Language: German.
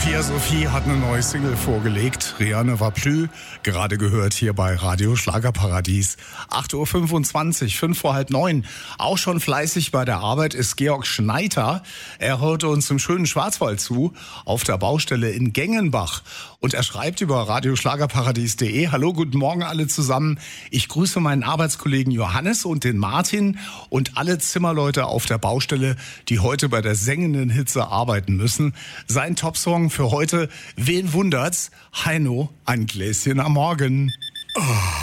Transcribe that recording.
Pia Sophie hat eine neue Single vorgelegt. Rien ne va plus. Gerade gehört hier bei Radio Schlagerparadies. 8.25 Uhr, 5 vor halb 9. Auch schon fleißig bei der Arbeit ist Georg Schneider. Er hört uns im schönen Schwarzwald zu, auf der Baustelle in Gengenbach. Und er schreibt über radioschlagerparadies.de. Hallo, guten Morgen alle zusammen. Ich grüße meinen Arbeitskollegen Johannes und den Martin und alle Zimmerleute auf der Baustelle, die heute bei der sengenden Hitze arbeiten müssen. Sein Topsong für heute, wen wundert's? Heino, ein Gläschen am Morgen. Oh.